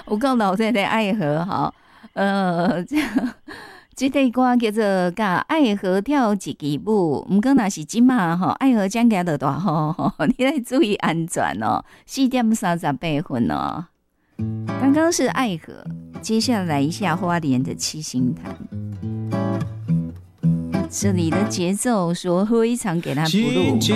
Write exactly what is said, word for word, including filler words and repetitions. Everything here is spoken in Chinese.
有够老在的爱河哈，呃，这这个歌叫做《甲爱河跳一支舞》，毋过若是即马吼，爱河将加的大吼，你要注意安全哦。四点三十八分哦，刚刚是爱河，接下来一下花莲的七星潭。这里的节奏说非常给他不入。